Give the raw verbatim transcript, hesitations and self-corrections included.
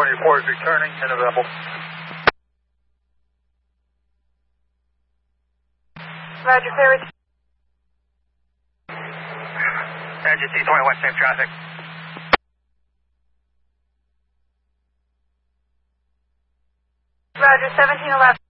twenty-four is returning and available. Roger, Ferry. Roger, C twenty-one, safe traffic. Roger, seventeen eleven.